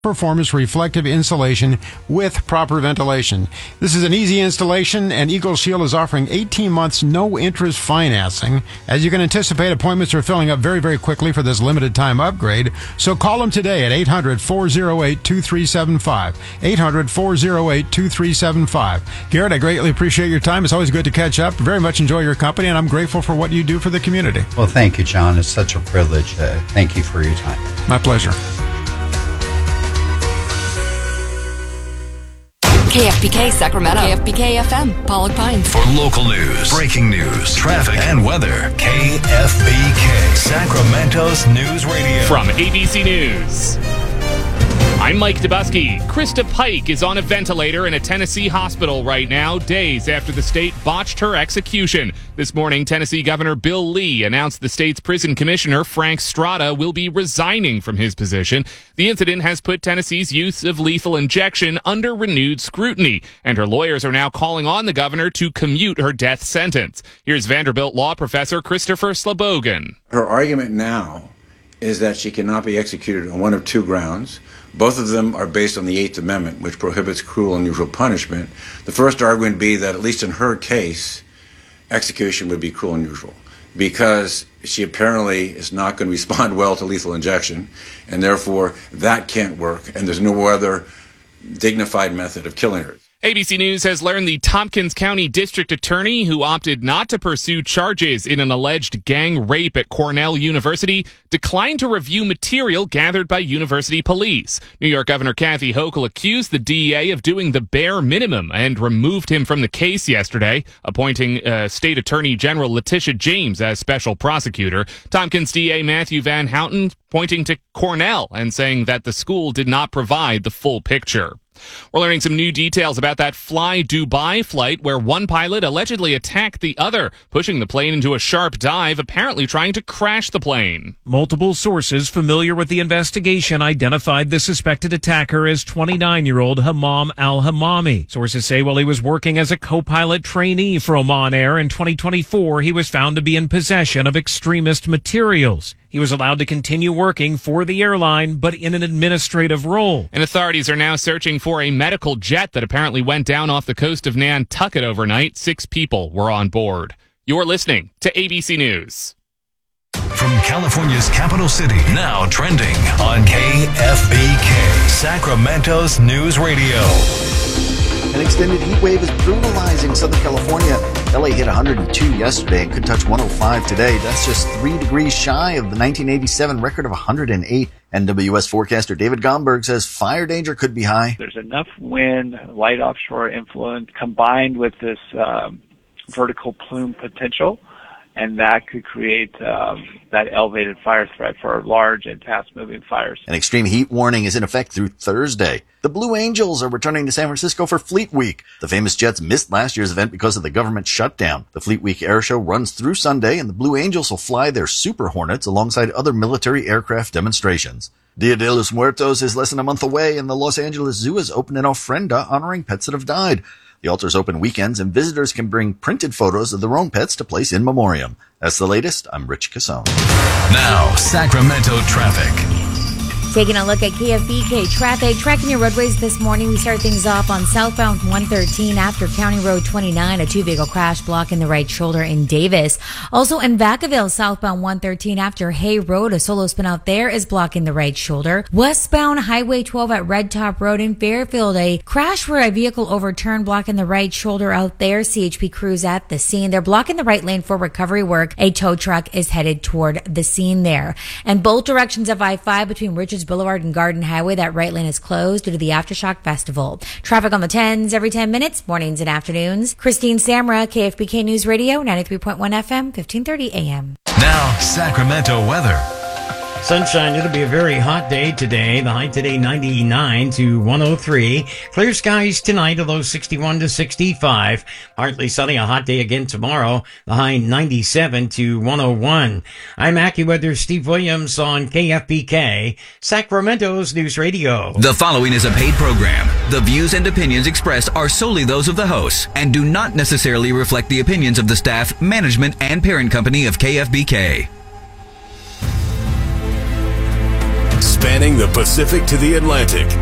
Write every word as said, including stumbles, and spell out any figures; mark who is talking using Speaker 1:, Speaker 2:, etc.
Speaker 1: performance reflective insulation with proper ventilation. This is an easy installation, and Eagle Shield is offering eighteen months no interest financing. As you can anticipate, appointments are filling up very, very quickly for this limited time upgrade. So call them today at eight hundred, four oh eight, two three seven five. eight hundred, four oh eight, two three seven five. Garrett, I greatly appreciate your time. It's always good to catch up. Very much enjoy your company, and I'm grateful for what you do for the community.
Speaker 2: Well, thank you, John. It's such a privilege. Uh, thank you for your time.
Speaker 1: My pleasure.
Speaker 3: K F B K Sacramento. K F B K F M, Pollock Pines.
Speaker 4: For local news, breaking news, traffic, and weather, K F B K, Sacramento's News Radio.
Speaker 5: From A B C News, I'm Mike Dubusky. Krista Pike is on a ventilator in a Tennessee hospital right now, days after the state botched her execution. This morning, Tennessee Governor Bill Lee announced the state's prison commissioner, Frank Strada, will be resigning from his position. The incident has put Tennessee's use of lethal injection under renewed scrutiny, and her lawyers are now calling on the governor to commute her death sentence. Here's Vanderbilt law professor Christopher Slobogin.
Speaker 6: Her argument now is that she cannot be executed on one of two grounds. Both of them are based on the Eighth Amendment, which prohibits cruel and unusual punishment. The first argument would be that, at least in her case, execution would be cruel and unusual, because she apparently is not going to respond well to lethal injection, and therefore that can't work, and there's no other dignified method of killing her.
Speaker 5: A B C News has learned the Tompkins County District Attorney, who opted not to pursue charges in an alleged gang rape at Cornell University, declined to review material gathered by university police. New York Governor Kathy Hochul accused the D E A of doing the bare minimum and removed him from the case yesterday, appointing uh, State Attorney General Letitia James as special prosecutor. Tompkins D A Matthew Van Houten pointing to Cornell and saying that the school did not provide the full picture. We're learning some new details about that Fly Dubai flight where one pilot allegedly attacked the other, pushing the plane into a sharp dive, apparently trying to crash the plane.
Speaker 7: Multiple sources familiar with the investigation identified the suspected attacker as twenty-nine-year-old Hammam al-Hammami. Sources say while he was working as a co-pilot trainee for Oman Air in twenty twenty-four, he was found to be in possession of extremist materials. He was allowed to continue working for the airline, but in an administrative role.
Speaker 5: And authorities are now searching for a medical jet that apparently went down off the coast of Nantucket overnight. Six people were on board. You're listening to A B C News.
Speaker 4: From California's capital city, now trending on K F B K, Sacramento's News Radio.
Speaker 8: An extended heat wave is brutalizing Southern California. L A hit one hundred two yesterday and could touch one hundred five today. That's just three degrees shy of the nineteen eighty-seven record of one hundred eight. N W S forecaster David Gomberg says fire danger could be high.
Speaker 9: There's enough wind, light offshore influence, combined with this um, vertical plume potential, and that could create um, that elevated fire threat for large and fast-moving fires.
Speaker 8: An extreme heat warning is in effect through Thursday. The Blue Angels are returning to San Francisco for Fleet Week. The famous Jets missed last year's event because of the government shutdown. The Fleet Week Air Show runs through Sunday, and the Blue Angels will fly their Super Hornets alongside other military aircraft demonstrations. Dia de los Muertos is less than a month away, and the Los Angeles Zoo has opened an ofrenda honoring pets that have died. The altar's open weekends, and visitors can bring printed photos of their own pets to place in memoriam. That's the latest. I'm Rich Casone.
Speaker 4: Now, Sacramento traffic.
Speaker 10: Taking a look at K F B K traffic, tracking your roadways this morning. We start things off on southbound one thirteen after County Road twenty-nine, a two-vehicle crash blocking the right shoulder in Davis. Also in Vacaville, southbound one thirteen after Hay Road, a solo spin out there is blocking the right shoulder. Westbound Highway twelve at Red Top Road in Fairfield, a crash where a vehicle overturned blocking the right shoulder out there. C H P crews at the scene. They're blocking the right lane for recovery work. A tow truck is headed toward the scene there. And both directions of I five between Richards Boulevard and Garden Highway, that right lane is closed due to the Aftershock Festival. Traffic on the tens every ten minutes, mornings and afternoons. Christine Samra, K F B K News Radio, ninety-three point one F M, fifteen thirty A M.
Speaker 4: Now, Sacramento weather.
Speaker 11: Sunshine, it'll be a very hot day today. The high today ninety-nine to one oh three. Clear skies tonight, a low sixty-one to sixty-five. Partly sunny, a hot day again tomorrow. The high ninety-seven to one oh one. I'm AccuWeather Steve Williams on K F B K, Sacramento's News Radio.
Speaker 12: The following is a paid program. The views and opinions expressed are solely those of the hosts and do not necessarily reflect the opinions of the staff, management, and parent company of K F B K.
Speaker 13: Spanning the Pacific to the Atlantic.